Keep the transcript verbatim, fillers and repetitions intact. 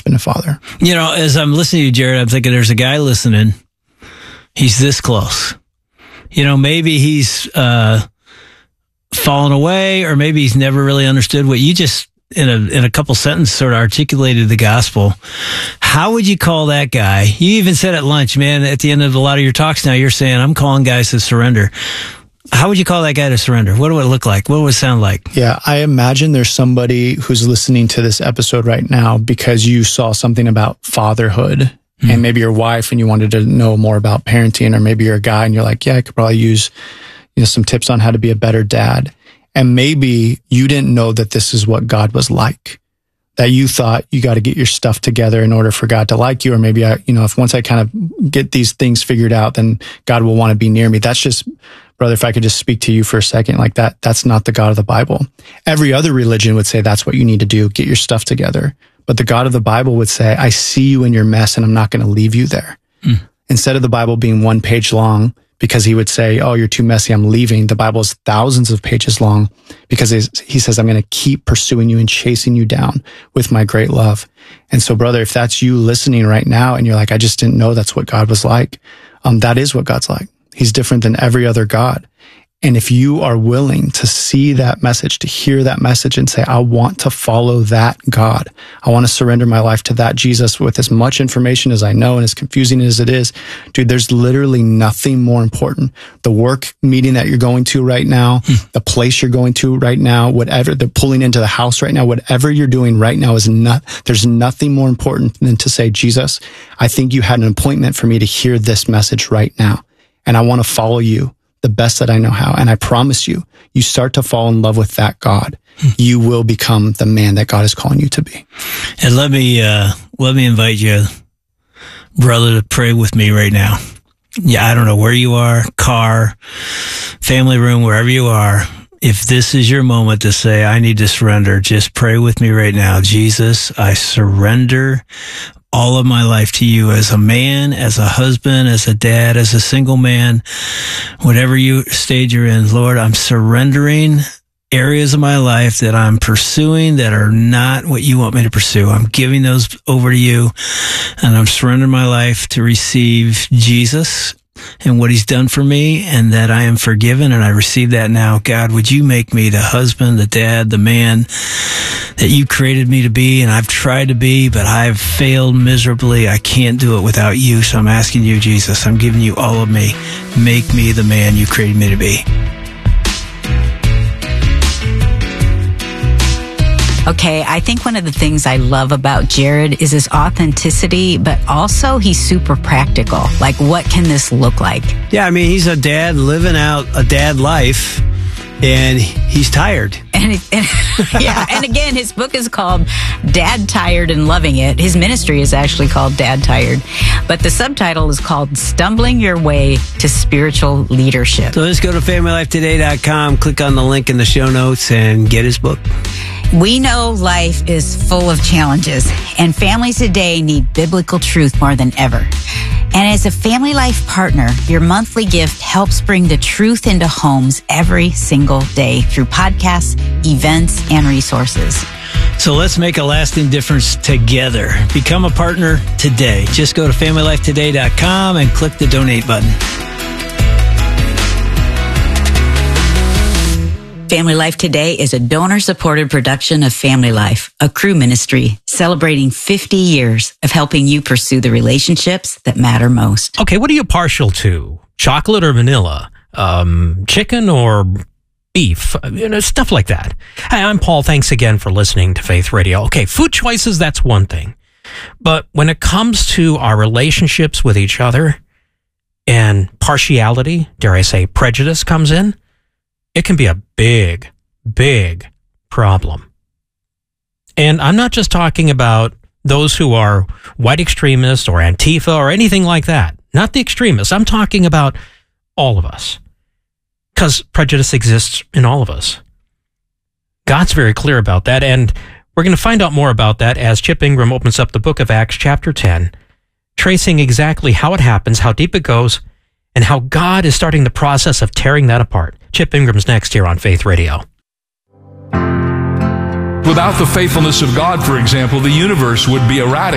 husband and father. You know, as I'm listening to you, Jared, I'm thinking there's a guy listening. He's this close. You know, maybe he's uh, fallen away, or maybe he's never really understood what you just, in a in a couple sentences, sort of articulated the gospel. How would you call that guy? You even said at lunch, man, at the end of a lot of your talks now, you're saying, I'm calling guys to surrender. How would you call that guy to surrender? What would it look like? What would it sound like? Yeah, I imagine there's somebody who's listening to this episode right now because you saw something about fatherhood, mm-hmm. and maybe your wife, and you wanted to know more about parenting, or maybe you're a guy and you're like, yeah, I could probably use, you know, some tips on how to be a better dad. And maybe you didn't know that this is what God was like, that you thought you got to get your stuff together in order for God to like you. Or maybe I, you know, if once I kind of get these things figured out, then God will want to be near me. That's just, brother, if I could just speak to you for a second, like that, that's not the God of the Bible. Every other religion would say that's what you need to do, get your stuff together. But the God of the Bible would say, I see you in your mess and I'm not going to leave you there. Mm. Instead of the Bible being one page long, because he would say, oh, you're too messy, I'm leaving. The Bible is thousands of pages long because he says, I'm going to keep pursuing you and chasing you down with my great love. And so, brother, if that's you listening right now and you're like, I just didn't know that's what God was like, um, that is what God's like. He's different than every other God. And if you are willing to see that message, to hear that message and say, I want to follow that God, I want to surrender my life to that Jesus with as much information as I know and as confusing as it is, dude, there's literally nothing more important. The work meeting that you're going to right now, hmm. the place you're going to right now, whatever, they're pulling into the house right now, whatever you're doing right now is not, there's nothing more important than to say, Jesus, I think you had an appointment for me to hear this message right now. And I want to follow you the best that I know how. And I promise you, you start to fall in love with that God, you will become the man that God is calling you to be. And let me, uh, let me invite you, brother, to pray with me right now. Yeah, I don't know where you are, car, family room, wherever you are. If this is your moment to say, I need to surrender, just pray with me right now. Jesus, I surrender all of my life to you as a man, as a husband, as a dad, as a single man, whatever you stage you're in. Lord, I'm surrendering areas of my life that I'm pursuing that are not what you want me to pursue. I'm giving those over to you, and I'm surrendering my life to receive Jesus and what he's done for me, and that I am forgiven, and I receive that now. God, would you make me the husband, the dad, the man that you created me to be, and I've tried to be, but I've failed miserably. I can't do it without you, so I'm asking you, Jesus, I'm giving you all of me. Make me the man you created me to be. Okay, I think one of the things I love about Jared is his authenticity, but also he's super practical. Like, what can this look like? Yeah, I mean, he's a dad living out a dad life, and he's tired. And, and yeah, and again, his book is called Dad Tired and Loving It. His ministry is actually called Dad Tired, but the subtitle is called Stumbling Your Way to Spiritual Leadership. So let's go to family life today dot com, click on the link in the show notes, and get his book. We know life is full of challenges, and families today need biblical truth more than ever. And as a Family Life partner, your monthly gift helps bring the truth into homes every single day through podcasts, events, and resources. So let's make a lasting difference together. Become a partner today. Just go to family life today dot com and click the donate button. Family Life Today is a donor-supported production of Family Life, a crew ministry celebrating fifty years of helping you pursue the relationships that matter most. Okay, what are you partial to? Chocolate or vanilla? Um, chicken or beef? You know, stuff like that. Hi, I'm Paul. Thanks again for listening to Faith Radio. Okay, food choices, that's one thing. But when it comes to our relationships with each other and partiality, dare I say prejudice comes in, it can be a big, big problem. And I'm not just talking about those who are white extremists or Antifa or anything like that. Not the extremists. I'm talking about all of us. Because prejudice exists in all of us. God's very clear about that. And we're going to find out more about that as Chip Ingram opens up the book of Acts chapter ten, tracing exactly how it happens, how deep it goes, and how God is starting the process of tearing that apart. Chip Ingram's next here on Faith Radio. Without the faithfulness of God, for example, the universe would be erratic.